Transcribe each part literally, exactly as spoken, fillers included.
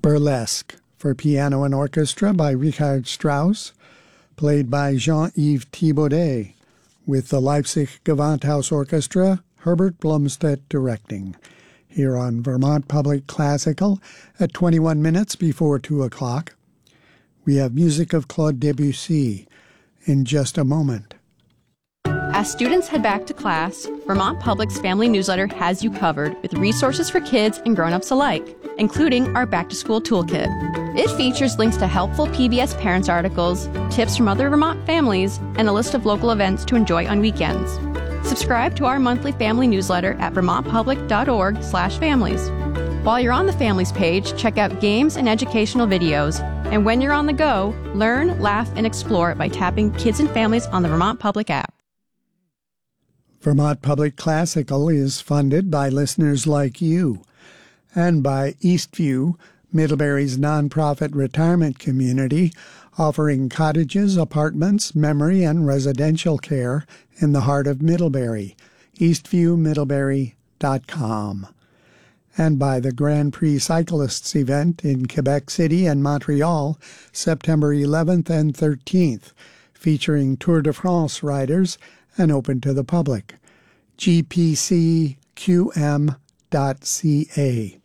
Burlesque for piano and orchestra by Richard Strauss, played by Jean-Yves Thibaudet, with the Leipzig Gewandhaus Orchestra, Herbert Blomstedt directing, here on Vermont Public Classical at twenty-one minutes before two o'clock. We have music of Claude Debussy in just a moment. As students head back to class, Vermont Public's Family Newsletter has you covered with resources for kids and grown-ups alike, including our back-to-school toolkit. It features links to helpful P B S Parents articles, tips from other Vermont families, and a list of local events to enjoy on weekends. Subscribe to our monthly family newsletter at vermontpublic.org slash families. While you're on the Families page, check out games and educational videos. And when you're on the go, learn, laugh, and explore by tapping Kids and Families on the Vermont Public app. Vermont Public Classical is funded by listeners like you and by Eastview, Middlebury's nonprofit retirement community, offering cottages, apartments, memory, and residential care in the heart of Middlebury, eastview middlebury dot com. And by the Grand Prix Cyclists event in Quebec City and Montreal, September eleventh and thirteenth, featuring Tour de France riders and open to the public. G P C Q M dot C A.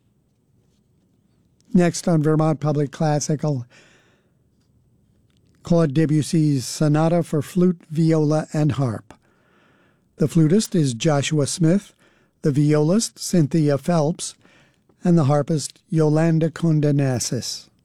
Next on Vermont Public Classical, Claude Debussy's Sonata for Flute, Viola, and Harp. The flutist is Joshua Smith, the violist Cynthia Phelps, and the harpist Yolanda Kondanassis.